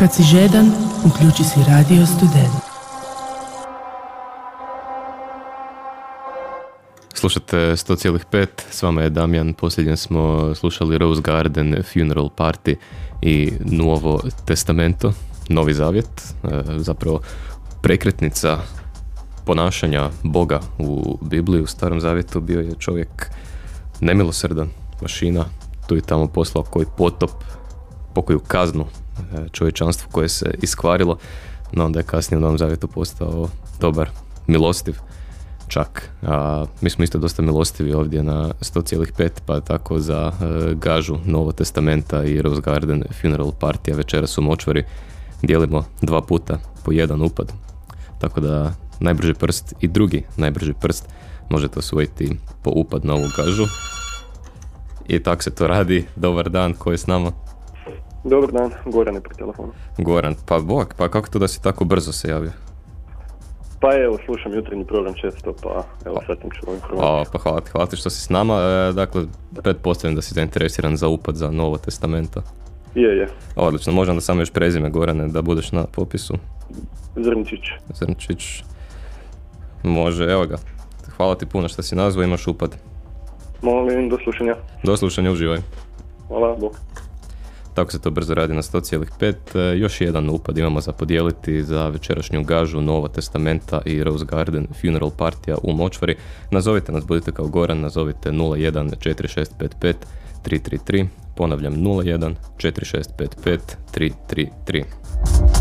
Kad si žedan, uključi si Radio Student. Slušate 100,5, s vama je Damjan. Posljednje smo slušali Rose Garden, Funeral Party i Nuovo Testamento, Novi Zavjet, zapravo prekretnica ponašanja Boga u Bibliji. U Starom Zavjetu bio je čovjek nemilosrdan, mašina, tu i tamo poslao koji potop, pokoju kaznu čovječanstvu koje se iskvarilo, no onda je kasnije u Novom Zavjetu postao dobar, milostiv čak. Mi smo isto dosta milostivi ovdje na 100,5, pa tako za gažu Novog Testamenta i Rose Garden Funeral Party, a večeras u Močvari dijelimo 2 puta po 1 upad. Tako da najbrži prst i drugi najbrži prst možete osvojiti po upad na ovu gažu. I tako se to radi. Dobar dan, ko je s nama? Dobar dan, Goran je pri telefonu. Goran, pa kako to da si tako brzo se javio? Pa evo, slušam jutarnji program često, pa evo sad sam čuo informaciju. Pa hvala ti što si s nama. Dakle, pretpostavljam da si zainteresiran za upad za Novo Testamento. Je. Odlično, možem da samo još prezime, Gorane, da budeš na popisu. Zrnčić. Može, evo ga. Hvala ti puno što si nazvao, imaš upad. Molim, do slušanja. Do slušanja, uživaj. Hvala, bok. Tako se to brzo radi na 100,5. Još jedan upad imamo za podijeliti za večerašnju gažu Novog Testamenta i Rose Garden Funeral Partija u Močvari. Nazovite nas, budite kao Goran, nazovite 01 4655 333. Ponavljam 01 4655 333.